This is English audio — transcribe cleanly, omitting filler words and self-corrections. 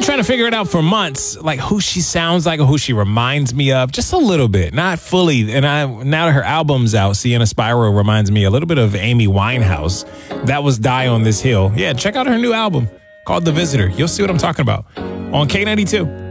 trying to figure it out for months, like who she sounds like or who she reminds me of, just a little bit, not fully. And now that her album's out, Sienna Spiral reminds me a little bit of Amy Winehouse. That was Die on This Hill. Yeah, check out her new album called The Visitor. You'll see what I'm talking about on K92.